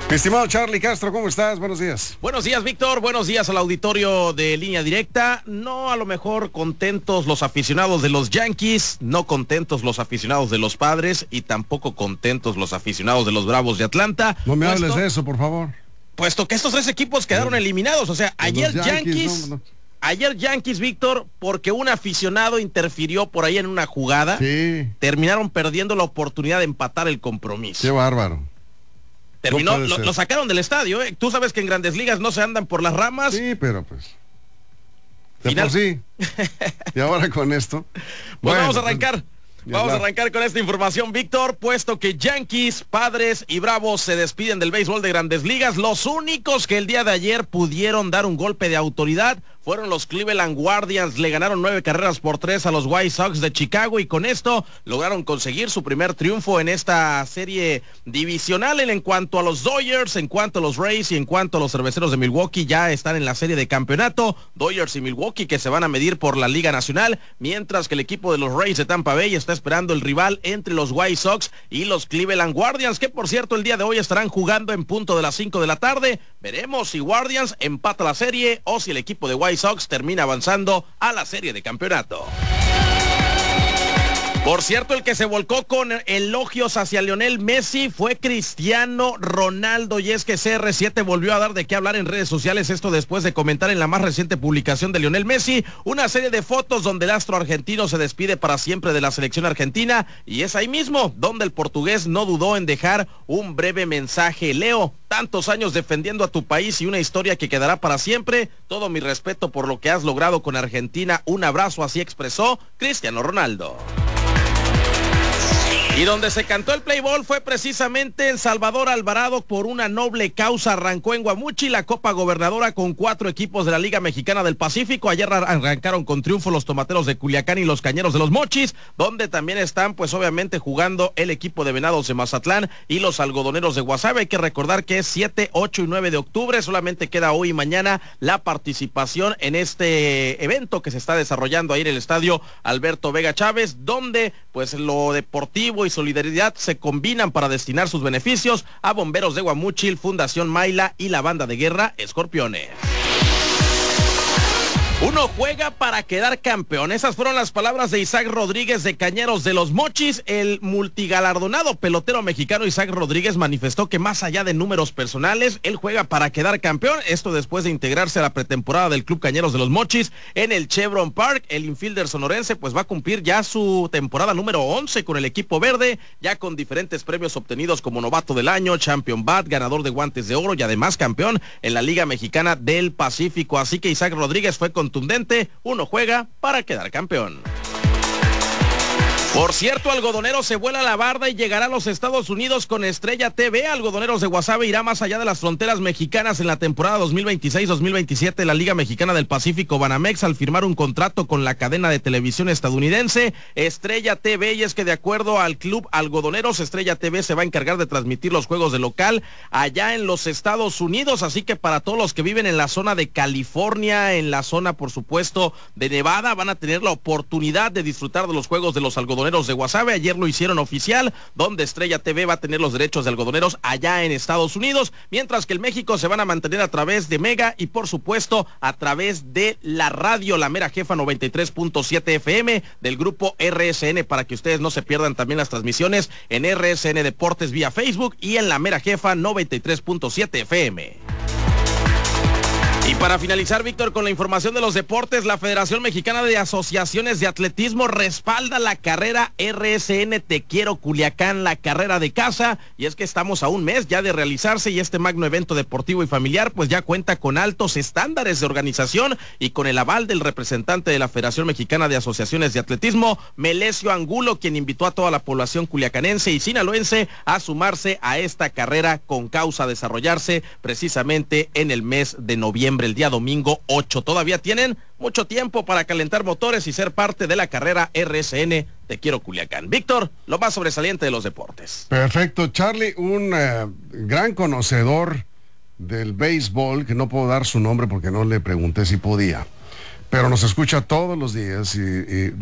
Mi estimado Charlie Castro, ¿cómo estás? Buenos días. Buenos días, Víctor. Buenos días al auditorio de Línea Directa. No a lo mejor contentos los aficionados de los Yankees, no contentos los aficionados de los Padres y tampoco contentos los aficionados de los Bravos de Atlanta. No me hables de eso, por favor. Puesto que estos tres equipos quedaron eliminados. O sea, ayer Yankees... No. Ayer Yankees, Víctor, porque un aficionado interfirió por ahí en una jugada, sí, terminaron perdiendo la oportunidad de empatar el compromiso. Qué bárbaro. Terminó, lo sacaron del estadio, ¿eh? Tú sabes que en Grandes Ligas no se andan por las ramas. Sí, pero pues... De por sí. Y ahora con esto... Pues vamos a arrancar. Vamos a arrancar con esta información, Víctor, puesto que Yankees, Padres y Bravos se despiden del béisbol de Grandes Ligas. Los únicos que el día de ayer pudieron dar un golpe de autoridad fueron los Cleveland Guardians. Le ganaron 9-3 a los White Sox de Chicago y con esto lograron conseguir su primer triunfo en esta serie divisional. En cuanto a los Dodgers, en cuanto a los Rays y en cuanto a los Cerveceros de Milwaukee, ya están en la serie de campeonato. Dodgers y Milwaukee que se van a medir por la Liga Nacional, mientras que el equipo de los Rays de Tampa Bay está esperando el rival entre los White Sox y los Cleveland Guardians, que por cierto el día de hoy estarán jugando en punto de las 5 de la tarde. Veremos si Guardians empata la serie o si el equipo de White Sox termina avanzando a la serie de campeonato. Por cierto, el que se volcó con elogios hacia Lionel Messi fue Cristiano Ronaldo, y es que CR7 volvió a dar de qué hablar en redes sociales, esto después de comentar en la más reciente publicación de Lionel Messi una serie de fotos donde el astro argentino se despide para siempre de la selección argentina, y es ahí mismo donde el portugués no dudó en dejar un breve mensaje. Leo, tantos años defendiendo a tu país y una historia que quedará para siempre, todo mi respeto por lo que has logrado con Argentina, un abrazo, así expresó Cristiano Ronaldo. Y donde se cantó el play ball fue precisamente en Salvador Alvarado. Por una noble causa arrancó en Guamuchi la Copa Gobernadora con 4 equipos de la Liga Mexicana del Pacífico. Ayer arrancaron con triunfo los Tomateros de Culiacán y los Cañeros de los Mochis, donde también están pues obviamente jugando el equipo de Venados de Mazatlán y los Algodoneros de Guasave. Hay que recordar que es 7, 8 y 9 de octubre, solamente queda hoy y mañana la participación en este evento que se está desarrollando ahí en el estadio Alberto Vega Chávez, donde pues lo deportivo y solidaridad se combinan para destinar sus beneficios a Bomberos de Guamúchil, Fundación Mayla y la banda de guerra Escorpiones. Uno juega para quedar campeón. Esas fueron las palabras de Isaac Rodríguez de Cañeros de los Mochis. El multigalardonado pelotero mexicano Isaac Rodríguez manifestó que más allá de números personales, él juega para quedar campeón. Esto después de integrarse a la pretemporada del Club Cañeros de los Mochis en el Chevron Park. El infielder sonorense pues va a cumplir ya su temporada número 11 con el equipo verde, ya con diferentes premios obtenidos como novato del año, Champion Bat, ganador de guantes de oro y además campeón en la Liga Mexicana del Pacífico. Así que Isaac Rodríguez fue contundente, uno juega para quedar campeón. Por cierto, Algodonero se vuela la barda y llegará a los Estados Unidos con Estrella TV. Algodoneros de Guasave irá más allá de las fronteras mexicanas en la temporada 2026-2027 de la Liga Mexicana del Pacífico Banamex al firmar un contrato con la cadena de televisión estadounidense Estrella TV, y es que de acuerdo al club Algodoneros, Estrella TV se va a encargar de transmitir los juegos de local allá en los Estados Unidos, así que para todos los que viven en la zona de California, en la zona por supuesto de Nevada, van a tener la oportunidad de disfrutar de los juegos de los Algodoneros de Guasave. Ayer lo hicieron oficial, donde Estrella TV va a tener los derechos de Algodoneros allá en Estados Unidos, mientras que en México se van a mantener a través de Mega y por supuesto a través de la radio La Mera Jefa 93.7 FM del grupo RSN, para que ustedes no se pierdan también las transmisiones en RSN Deportes vía Facebook y en La Mera Jefa 93.7 FM. Y para finalizar, Víctor, con la información de los deportes, la Federación Mexicana de Asociaciones de Atletismo respalda la carrera RSN Te Quiero Culiacán, la carrera de casa, y es que estamos a un mes ya de realizarse y este magno evento deportivo y familiar pues ya cuenta con altos estándares de organización y con el aval del representante de la Federación Mexicana de Asociaciones de Atletismo, Melesio Angulo, quien invitó a toda la población culiacanense y sinaloense a sumarse a esta carrera con causa a desarrollarse precisamente en el mes de noviembre, el día domingo 8. Todavía tienen mucho tiempo para calentar motores y ser parte de la carrera RSN Te Quiero Culiacán. Víctor, lo más sobresaliente de los deportes. Perfecto, Charlie, un gran conocedor del béisbol, que no puedo dar su nombre porque no le pregunté si podía, pero nos escucha todos los días y